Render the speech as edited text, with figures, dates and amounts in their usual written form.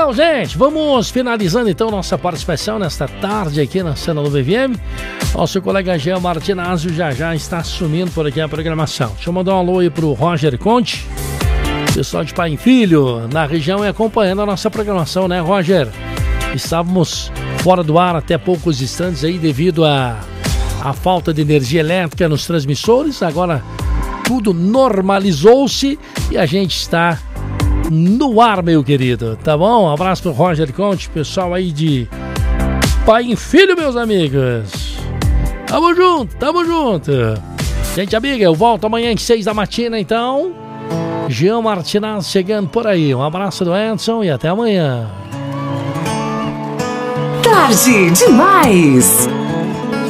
Legal, gente. Vamos finalizando então nossa participação nesta tarde aqui na Cena do BVM. Nosso colega Jean Martinazzo já está assumindo por aqui a programação. Deixa eu mandar um alô aí pro Roger Conte, pessoal de Pai e Filho na região e acompanhando a nossa programação, né, Roger? Estávamos fora do ar até poucos instantes aí devido à falta de energia elétrica nos transmissores. Agora tudo normalizou-se e a gente está no ar, meu querido, tá bom? Um abraço pro Roger Conte, pessoal aí de Pai e Filho, meus amigos. Tamo junto, tamo junto. Gente amiga, eu volto amanhã às 6 da matina, então. Jean Martinaz chegando por aí. Um abraço do Edson e até amanhã. Tarde demais.